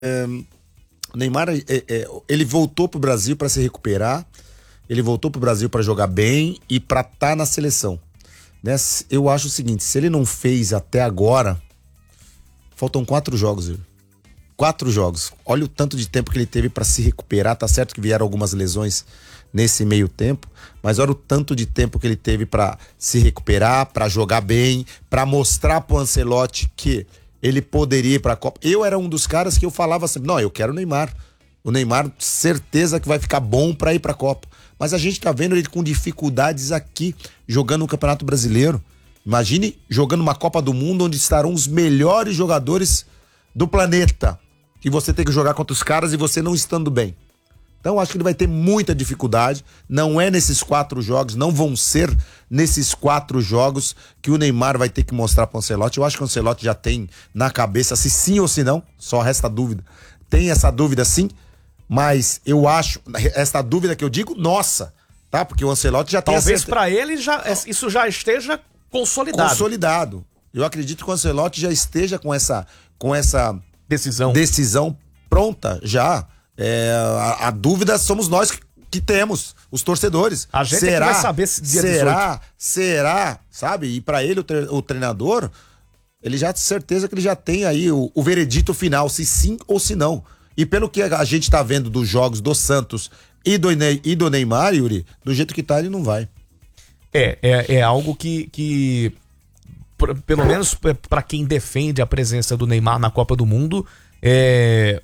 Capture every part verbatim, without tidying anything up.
É, o Neymar, é, é, ele voltou pro Brasil para se recuperar, ele voltou pro Brasil para jogar bem e para estar na seleção. Né? Eu acho o seguinte, se ele não fez até agora, faltam quatro jogos, viu? Quatro jogos. Olha o tanto de tempo que ele teve para se recuperar. Tá certo que vieram algumas lesões nesse meio tempo, mas olha o tanto de tempo que ele teve para se recuperar, para jogar bem, para mostrar pro Ancelotti que ele poderia ir pra Copa. Eu era um dos caras que eu falava sempre, não, eu quero o Neymar. O Neymar, certeza que vai ficar bom pra ir pra Copa. Mas a gente tá vendo ele com dificuldades aqui, jogando no Campeonato Brasileiro. Imagine jogando uma Copa do Mundo onde estarão os melhores jogadores do planeta. E você tem que jogar contra os caras e você não estando bem. Então acho que ele vai ter muita dificuldade. Não é nesses quatro jogos, não vão ser nesses quatro jogos que o Neymar vai ter que mostrar para o Ancelotti. Eu acho que o Ancelotti já tem na cabeça se sim ou se não, só resta dúvida. Tem essa dúvida sim, mas eu acho, essa dúvida que eu digo, nossa, tá? Porque o Ancelotti já tem... Talvez para ele já, isso já esteja consolidado. Consolidado. Eu acredito que o Ancelotti já esteja com essa, com essa decisão, decisão pronta já. É, a, a dúvida somos nós que, que temos, os torcedores. A gente será, é que vai saber se dia será, dezoito. será, sabe? E para ele, o, tre, o treinador, ele já tem certeza que ele já tem aí o, o veredito final, se sim ou se não. E pelo que a gente tá vendo dos jogos do Santos e do, e do Neymar, Yuri, do jeito que tá, ele não vai. É, é, é algo que, que por, pelo menos para quem defende a presença do Neymar na Copa do Mundo, é...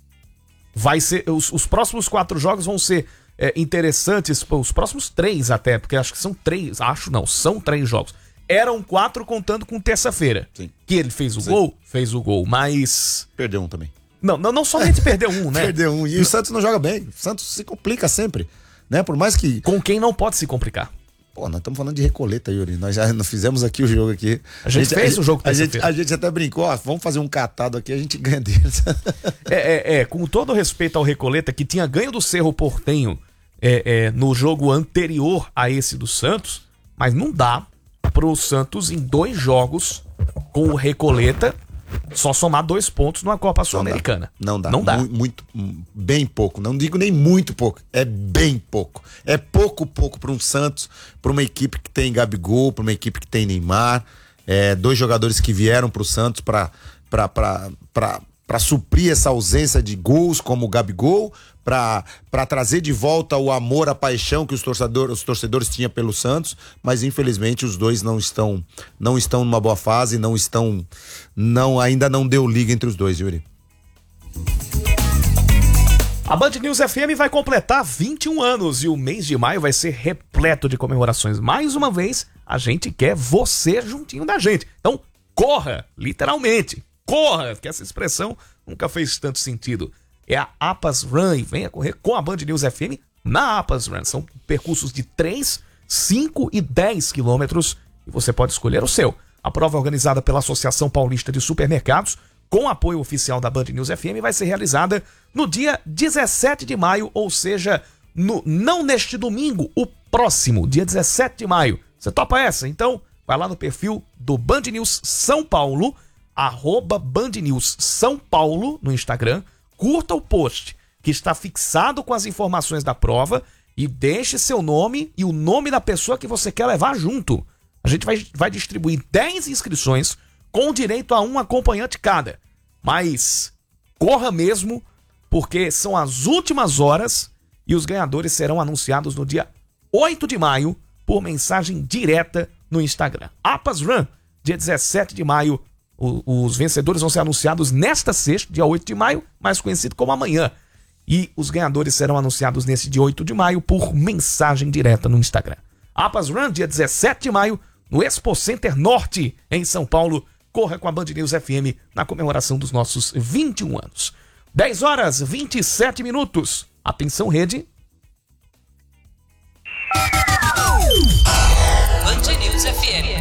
vai ser, os, os próximos quatro jogos vão ser é, interessantes, os próximos três até, porque acho que são três, acho não, são três jogos. Eram quatro contando com terça-feira. Sim. Que ele fez o Sim. gol, fez o gol, mas... Perdeu um também. Não, não, não somente perdeu um, né? Perdeu um, e o Santos não joga bem, o Santos se complica sempre, né? Por mais que... Com quem não pode se complicar. Pô, nós estamos falando de Recoleta, Yuri. Nós já nós fizemos aqui o jogo aqui. A gente, a gente fez a, o jogo a gente, a gente até brincou, ó, vamos fazer um catado aqui, a gente ganha deles. É, é, é, com todo respeito ao Recoleta, que tinha ganho do Cerro Porteño é, é, no jogo anterior a esse do Santos, mas não dá pro Santos em dois jogos com o Recoleta só somar dois pontos numa Copa Sul-Americana. Não dá. Não dá. Muito, muito, bem pouco. Não digo nem muito pouco. É bem pouco. É pouco, pouco para um Santos, para uma equipe que tem Gabigol, para uma equipe que tem Neymar. É, dois jogadores que vieram pro Santos para para para para suprir essa ausência de gols, como o Gabigol, para para trazer de volta o amor, a paixão que os torcedores, os torcedores tinham pelo Santos, mas infelizmente os dois não estão não estão numa boa fase, não estão não ainda não deu liga entre os dois, Yuri. A Band News F M vai completar vinte e um anos e o mês de maio vai ser repleto de comemorações. Mais uma vez, a gente quer você juntinho da gente. Então, corra, literalmente. Corra, que essa expressão nunca fez tanto sentido. É a Apas Run e venha correr com a Band News F M na Apas Run. São percursos de três, cinco e dez quilômetros e você pode escolher o seu. A prova é organizada pela Associação Paulista de Supermercados, com apoio oficial da Band News F M, vai ser realizada no dia dezessete de maio, ou seja, no, não neste domingo, o próximo, dia dezessete de maio. Você topa essa? Então, vai lá no perfil do Band News São Paulo, arroba Band News São Paulo no Instagram, curta o post que está fixado com as informações da prova e deixe seu nome e o nome da pessoa que você quer levar junto. A gente vai, vai distribuir dez inscrições com direito a um acompanhante cada. Mas corra mesmo, porque são as últimas horas e os ganhadores serão anunciados no dia oito de maio por mensagem direta no Instagram. Apas Run, dia dezessete de maio. O, os vencedores vão ser anunciados nesta sexta, dia oito de maio, mais conhecido como amanhã. E os ganhadores serão anunciados nesse dia oito de maio por mensagem direta no Instagram. Apas Run, dia dezessete de maio, no Expo Center Norte, em São Paulo. Corra com a Band News F M na comemoração dos nossos vinte e um anos. dez horas, vinte e sete minutos. Atenção, rede. Band News F M.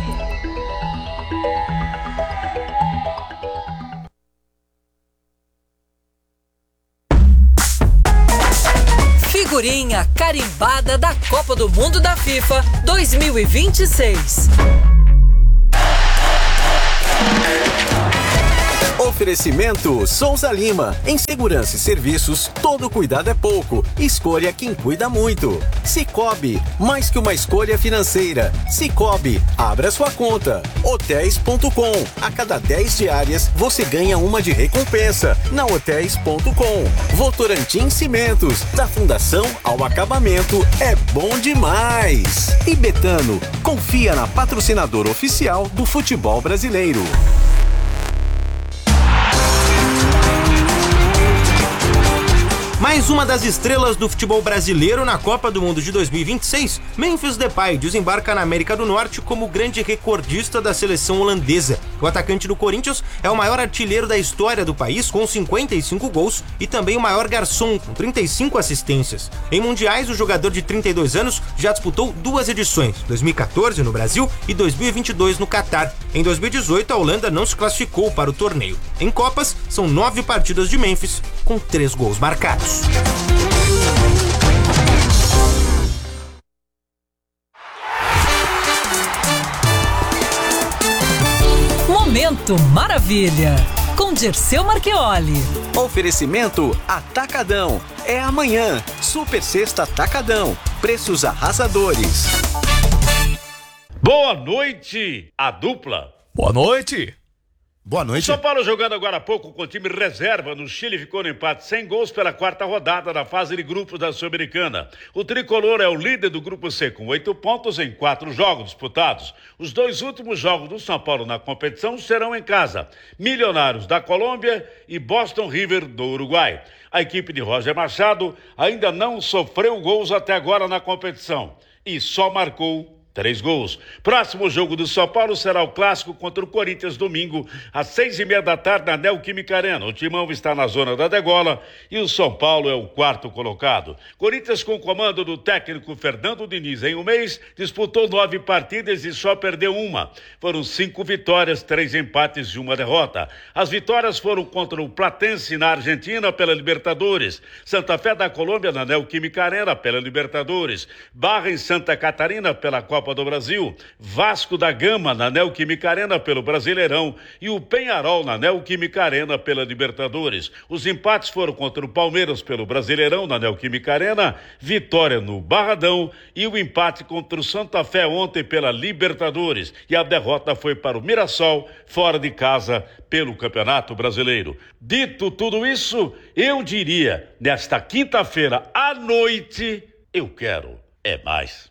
Figurinha carimbada da Copa do Mundo da FIFA dois mil e vinte e seis. Oferecimento Souza Lima. Em segurança e serviços, todo cuidado é pouco. Escolha quem cuida muito. Cicobi, mais que uma escolha financeira. Cicobi, abra sua conta. Hotéis ponto com. A cada dez diárias, você ganha uma de recompensa. Na Hotéis ponto com. Votorantim Cimentos. Da fundação ao acabamento, é bom demais. E Betano, confia na patrocinadora oficial do futebol brasileiro. Mais uma das estrelas do futebol brasileiro na Copa do Mundo de dois mil e vinte e seis, Memphis Depay desembarca na América do Norte como grande recordista da seleção holandesa. O atacante do Corinthians é o maior artilheiro da história do país, com cinquenta e cinco gols, e também o maior garçom, com trinta e cinco assistências. Em mundiais, o jogador de trinta e dois anos já disputou duas edições, dois mil e quatorze no Brasil e dois mil e vinte e dois no Catar. Em dois mil e dezoito, a Holanda não se classificou para o torneio. Em Copas, são nove partidas de Memphis, com três gols marcados. Momento Maravilha, com Dirceu Marchioli. Oferecimento Atacadão. É amanhã. Super Sexta Atacadão. Preços arrasadores. Boa noite, a dupla. Boa noite. Boa noite. O São Paulo jogando agora há pouco com o time reserva no Chile, ficou no empate sem gols pela quarta rodada da fase de grupos da Sul-Americana. O tricolor é o líder do grupo C com oito pontos em quatro jogos disputados. Os dois últimos jogos do São Paulo na competição serão em casa: Milionários da Colômbia e Boston River do Uruguai. A equipe de Roger Machado ainda não sofreu gols até agora na competição e só marcou três gols. Próximo jogo do São Paulo será o clássico contra o Corinthians, domingo, às seis e meia da tarde, na Neoquímica Arena. O Timão está na zona da degola e o São Paulo é o quarto colocado. Corinthians, com o comando do técnico Fernando Diniz, em um mês, disputou nove partidas e só perdeu uma. Foram cinco vitórias, três empates e uma derrota. As vitórias foram contra o Platense na Argentina pela Libertadores, Santa Fé da Colômbia na Neoquímica Arena pela Libertadores, Barra em Santa Catarina pela Copa do Brasil, Vasco da Gama na Neoquímica Arena pelo Brasileirão e o Penharol na Neoquímica Arena pela Libertadores. Os empates foram contra o Palmeiras pelo Brasileirão na Neoquímica Arena, vitória no Barradão e o empate contra o Santa Fé ontem pela Libertadores. E a derrota foi para o Mirassol, fora de casa, pelo Campeonato Brasileiro. Dito tudo isso, eu diria, nesta quinta-feira à noite, eu quero é mais.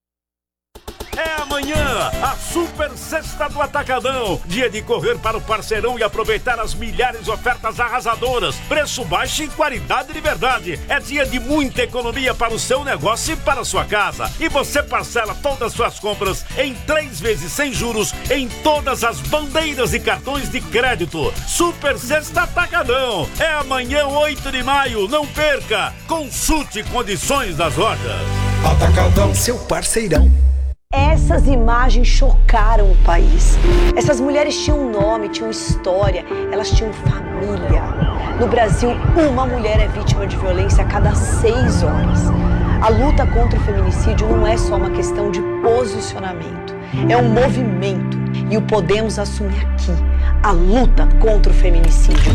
É amanhã, a Super Sexta do Atacadão. Dia de correr para o parceirão e aproveitar as milhares de ofertas arrasadoras. Preço baixo e qualidade de verdade. É dia de muita economia para o seu negócio e para a sua casa. E você parcela todas as suas compras em três vezes sem juros em todas as bandeiras e cartões de crédito. Super Sexta Atacadão. É amanhã, oito de maio. Não perca. Consulte condições das lojas. Atacadão, seu parceirão. Essas imagens chocaram o país. Essas mulheres tinham nome, tinham história, elas tinham família. No Brasil, uma mulher é vítima de violência a cada seis horas. A luta contra o feminicídio não é só uma questão de posicionamento, é um movimento. E o Podemos assume aqui a luta contra o feminicídio.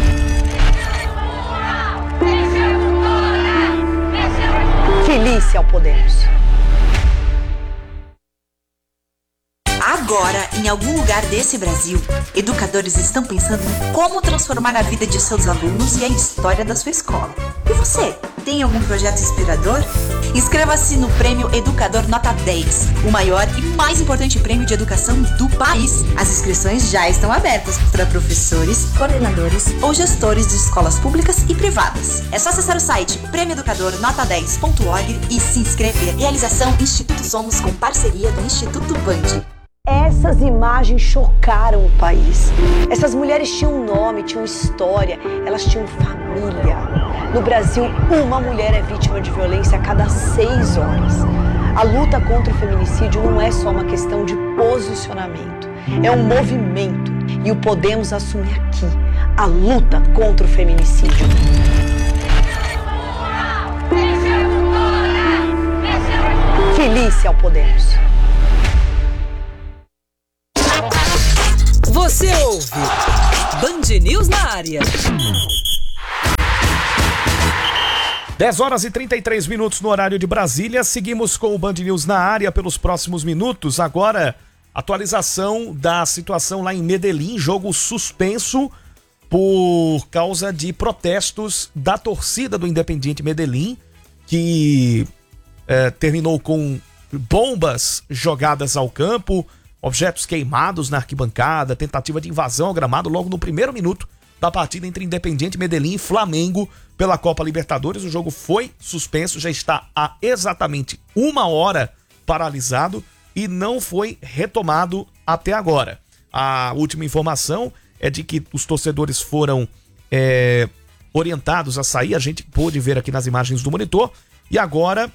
Felícia ao Podemos. Agora, em algum lugar desse Brasil, educadores estão pensando em como transformar a vida de seus alunos e a história da sua escola. E você, tem algum projeto inspirador? Inscreva-se no Prêmio Educador Nota dez, o maior e mais importante prêmio de educação do país. As inscrições já estão abertas para professores, coordenadores ou gestores de escolas públicas e privadas. É só acessar o site prêmio educador nota dez ponto org e se inscrever. Realização Instituto Somos, com parceria do Instituto Band. Essas imagens chocaram o país. Essas mulheres tinham nome, tinham história, elas tinham família. No Brasil, uma mulher é vítima de violência a cada seis horas. A luta contra o feminicídio não é só uma questão de posicionamento, é um movimento. E o Podemos assume aqui a luta contra o feminicídio. Felícia ao Podemos. Você ouve Band News na área. dez horas e trinta e três minutos no horário de Brasília. Seguimos com o Band News na área pelos próximos minutos. Agora, atualização da situação lá em Medellín, jogo suspenso por causa de protestos da torcida do Independiente Medellín, que eh, terminou com bombas jogadas ao campo, objetos queimados na arquibancada, tentativa de invasão ao gramado logo no primeiro minuto da partida entre Independiente Medellín e Flamengo pela Copa Libertadores. O jogo foi suspenso, já está há exatamente uma hora paralisado e não foi retomado até agora. A última informação é de que os torcedores foram é, orientados a sair, a gente pôde ver aqui nas imagens do monitor, e agora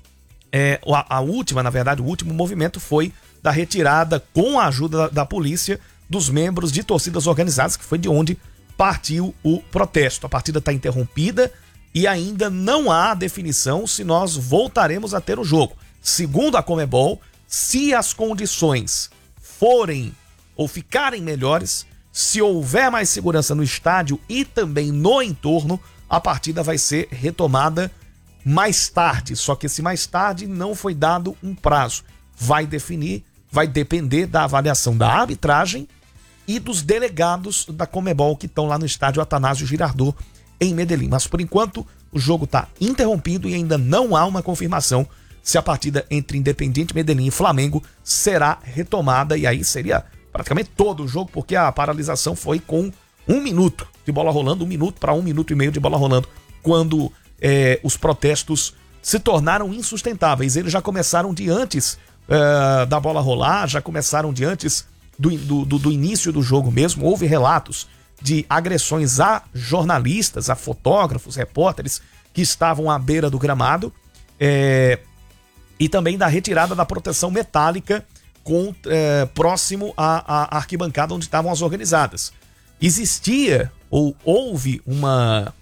é, a, a última, na verdade, o último movimento foi da retirada com a ajuda da, da polícia dos membros de torcidas organizadas, que foi de onde partiu o protesto. A partida está interrompida e ainda não há definição se nós voltaremos a ter o jogo. Segundo a Conmebol, se as condições forem ou ficarem melhores, se houver mais segurança no estádio e também no entorno, a partida vai ser retomada mais tarde. Só que esse mais tarde não foi dado um prazo. Vai definir, vai depender da avaliação da arbitragem e dos delegados da Conmebol que estão lá no estádio Atanásio Girardot, em Medellín. Mas por enquanto o jogo está interrompido e ainda não há uma confirmação se a partida entre Independiente Medellín e Flamengo será retomada, e aí seria praticamente todo o jogo, porque a paralisação foi com um minuto de bola rolando, um minuto para um minuto e meio de bola rolando, quando é, os protestos se tornaram insustentáveis. Eles já começaram de antes é, da bola rolar, já começaram de antes Do, do, do início do jogo mesmo. Houve relatos de agressões a jornalistas, a fotógrafos, repórteres que estavam à beira do gramado, é, e também da retirada da proteção metálica com, é, próximo à, à arquibancada onde estavam as organizadas. Existia ou houve uma,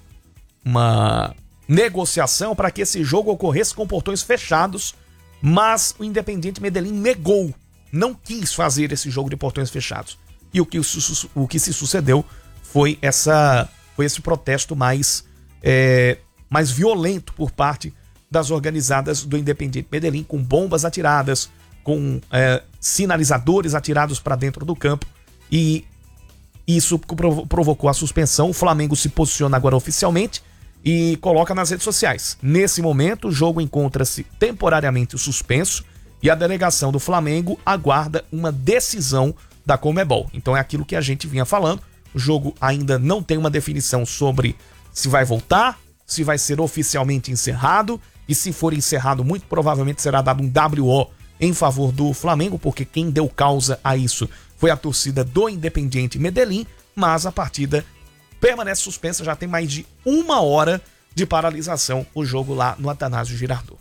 uma negociação para que esse jogo ocorresse com portões fechados, mas o Independiente Medellín negou, não quis fazer esse jogo de portões fechados. E o que, o que se sucedeu foi, essa, foi esse protesto mais, é, mais violento por parte das organizadas do Independiente Medellín, com bombas atiradas, com é, sinalizadores atirados para dentro do campo, e isso provocou a suspensão. O Flamengo se posiciona agora oficialmente e coloca nas redes sociais: nesse momento o jogo encontra-se temporariamente suspenso e a delegação do Flamengo aguarda uma decisão da Conmebol. Então é aquilo que a gente vinha falando. O jogo ainda não tem uma definição sobre se vai voltar, se vai ser oficialmente encerrado, e se for encerrado, muito provavelmente será dado um W O em favor do Flamengo, porque quem deu causa a isso foi a torcida do Independiente Medellín, mas a partida permanece suspensa, já tem mais de uma hora de paralisação o jogo lá no Atanásio Girardot.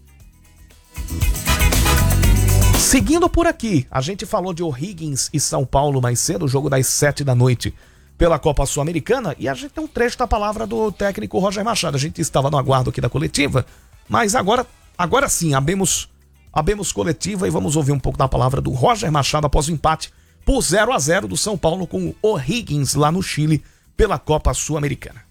Seguindo por aqui, a gente falou de O'Higgins e São Paulo mais cedo, o jogo das sete da noite pela Copa Sul-Americana, e a gente tem um trecho da palavra do técnico Roger Machado. A gente estava no aguardo aqui da coletiva, mas agora, agora sim, abemos, abemos coletiva e vamos ouvir um pouco da palavra do Roger Machado após o empate por zero a zero do São Paulo com o O'Higgins lá no Chile pela Copa Sul-Americana.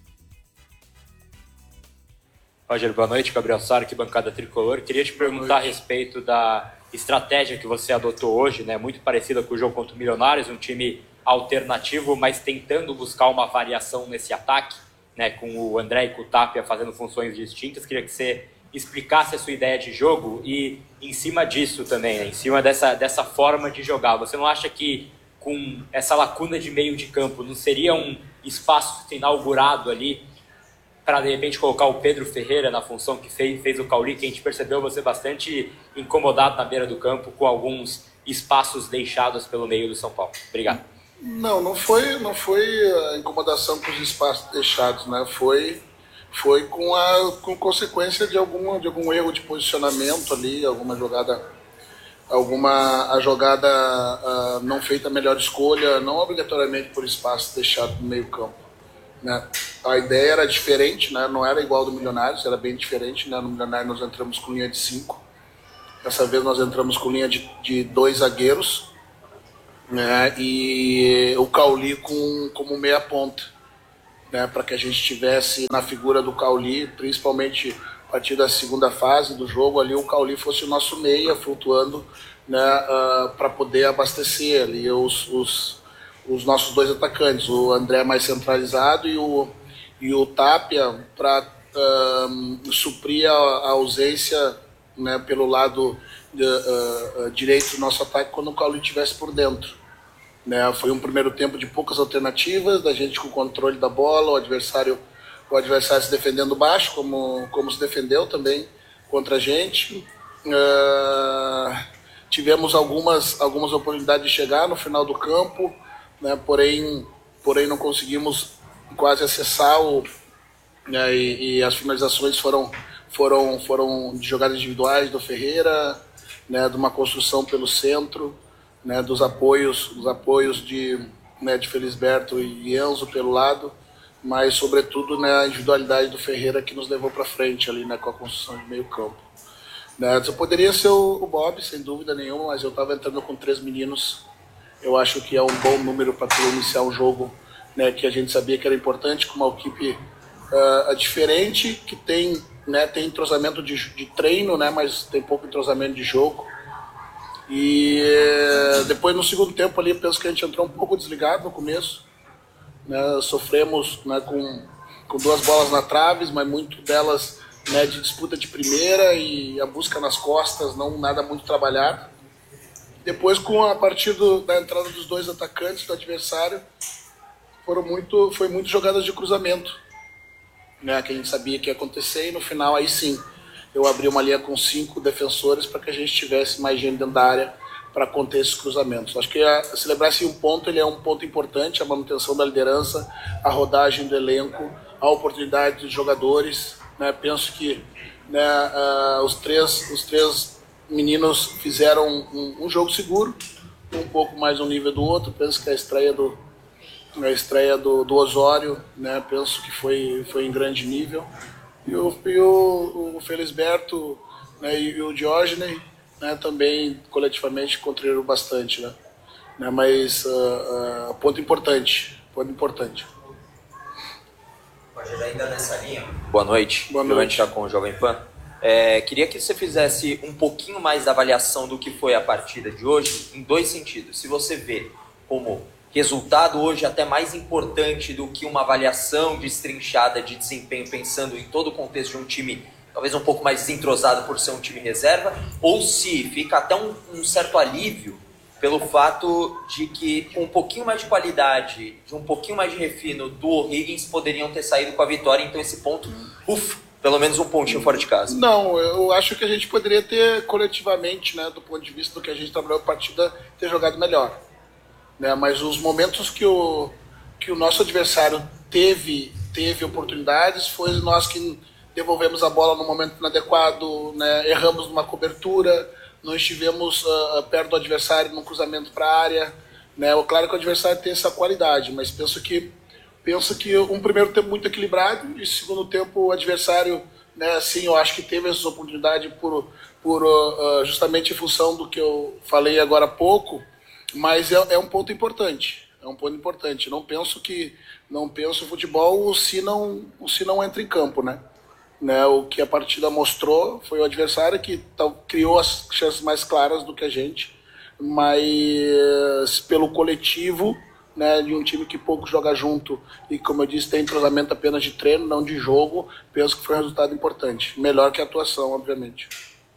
Roger, boa noite. Gabriel Sara, aqui, bancada tricolor. Queria te perguntar a respeito da estratégia que você adotou hoje, né? Muito parecida com o jogo contra o Milionários, um time alternativo, mas tentando buscar uma variação nesse ataque, né? Com o André e com o Tapia fazendo funções distintas. Queria que você explicasse a sua ideia de jogo e, em cima disso também, né? Em cima dessa, dessa forma de jogar. Você não acha que com essa lacuna de meio de campo não seria um espaço inaugurado ali para, de repente, colocar o Pedro Ferreira na função que fez, fez o Cauli, que a gente percebeu você bastante incomodado na beira do campo com alguns espaços deixados pelo meio do São Paulo? Obrigado. Não, não foi, não foi a incomodação com os espaços deixados, né? Foi, foi com a com consequência de, alguma, de algum erro de posicionamento ali, alguma jogada, alguma a jogada uh, não feita a melhor escolha, não obrigatoriamente por espaço deixado no meio campo, né? A ideia era diferente, né? Não era igual ao do Milionários, era bem diferente, né? No Milionários nós entramos com linha de cinco, dessa vez nós entramos com linha de, de dois zagueiros, né, e o Cauli com, como meia ponta, né, para que a gente tivesse na figura do Cauli, principalmente a partir da segunda fase do jogo, ali o Cauli fosse o nosso meia, flutuando, né, uh, para poder abastecer ali os, os, os nossos dois atacantes, o André mais centralizado e o, e o Tapia para uh, suprir a, a ausência, né, pelo lado de, uh, uh, direito do nosso ataque quando o Cauli estivesse por dentro. Né, foi um primeiro tempo de poucas alternativas, da gente com o controle da bola, o adversário, o adversário se defendendo baixo, como, como se defendeu também contra a gente. Uh, tivemos algumas, algumas oportunidades de chegar no final do campo, né, porém, porém não conseguimos quase acessar, o, né, e, e as finalizações foram, foram, foram de jogadas individuais do Ferreira, né, de uma construção pelo centro, né, dos apoios, dos apoios de, né, de Felisberto e Enzo pelo lado, mas sobretudo, né, a individualidade do Ferreira que nos levou para frente ali, né, com a construção de meio campo. Né, eu poderia ser o, o Bob, sem dúvida nenhuma, mas eu estava entrando com três meninos. Eu acho que é um bom número para iniciar um jogo, né, que a gente sabia que era importante, com uma equipe uh, diferente, que tem, né, tem entrosamento de, de treino, né, mas tem pouco entrosamento de jogo. E depois no segundo tempo ali, eu penso que a gente entrou um pouco desligado no começo, né, sofremos, né, com, com duas bolas na trave, mas muito delas, né, de disputa de primeira e a busca nas costas, não nada muito trabalhado. Depois, com a partir do, da entrada dos dois atacantes do adversário, foram muito, foi muito jogadas de cruzamento, né, que a gente sabia que ia acontecer, e no final aí sim eu abri uma linha com cinco defensores para que a gente tivesse mais gente dentro da área para conter esses cruzamentos. Acho que a, celebrar-se um ponto, ele é um ponto importante, a manutenção da liderança, a rodagem do elenco, a oportunidade dos jogadores, né? Penso que, né, uh, os, três, os três meninos fizeram um, um jogo seguro, um pouco mais no nível do outro. Penso que a estreia do, a estreia do, do Osório, né, penso que foi, foi em grande nível. E o, e o, o Felisberto, né, e o Diógenes, né, também coletivamente contribuíram bastante, né? Né, mas uh, uh, ponto importante, ponto importante. Pode ainda nessa linha. Boa noite. Boa noite. Com o Jovem Pan. É, queria que você fizesse um pouquinho mais da avaliação do que foi a partida de hoje, em dois sentidos. Se você vê como resultado hoje até mais importante do que uma avaliação destrinchada de desempenho, pensando em todo o contexto de um time talvez um pouco mais desentrosado por ser um time reserva, ou se fica até um, um certo alívio pelo fato de que com um pouquinho mais de qualidade, de um pouquinho mais de refino do O'Higgins, poderiam ter saído com a vitória. Então esse ponto, ufa, pelo menos um pontinho fora de casa. Não, eu acho que a gente poderia ter coletivamente, né, do ponto de vista do que a gente trabalhou a partida, ter jogado melhor. Né, mas os momentos que o, que o nosso adversário teve, teve oportunidades, foi nós que devolvemos a bola no momento inadequado, né, erramos numa cobertura, não estivemos uh, perto do adversário num cruzamento para a área. Né, claro que o adversário tem essa qualidade, mas penso que, penso que um primeiro tempo muito equilibrado e segundo tempo o adversário, né, sim, eu acho que teve essa oportunidade por, por, uh, justamente em função do que eu falei agora há pouco. Mas é, é um ponto importante, é um ponto importante. Não penso que, não penso futebol se não, se não entra em campo, né? Né? O que a partida mostrou foi o adversário que tal, criou as chances mais claras do que a gente, mas pelo coletivo, né, de um time que pouco joga junto e, como eu disse, tem entrosamento apenas de treino, não de jogo, penso que foi um resultado importante, melhor que a atuação, obviamente.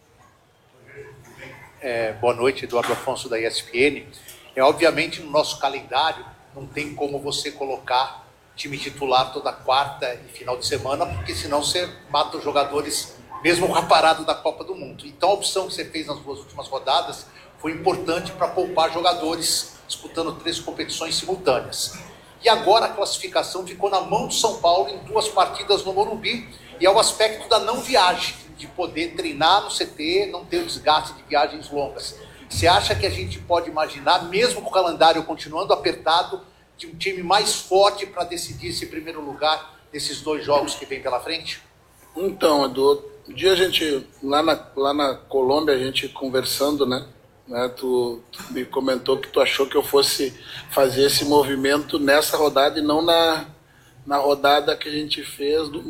É, boa noite, Eduardo Afonso da E S P N. É, obviamente no nosso calendário não tem como você colocar time titular toda quarta e final de semana, porque senão você mata os jogadores mesmo com a parada da Copa do Mundo. Então a opção que você fez nas duas últimas rodadas foi importante para poupar jogadores disputando três competições simultâneas. E agora a classificação ficou na mão do São Paulo em duas partidas no Morumbi, e é o aspecto da não viagem, de poder treinar no C T, não ter o desgaste de viagens longas. Você acha que a gente pode imaginar, mesmo com o calendário continuando apertado, de um time mais forte para decidir esse primeiro lugar nesses dois jogos que vem pela frente? Então, Edu, um dia a gente, lá na, lá na Colômbia, a gente conversando, né, né? Tu, tu me comentou que tu achou que eu fosse fazer esse movimento nessa rodada e não na, na rodada que a gente fez do